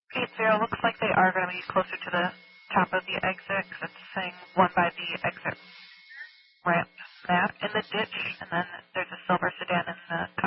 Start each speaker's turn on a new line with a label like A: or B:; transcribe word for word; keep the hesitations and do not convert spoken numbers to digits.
A: eight zero, looks like they are going to be closer to the top of the exit, because it's saying one by the exit ramp map in the ditch, and then there's a silver sedan in the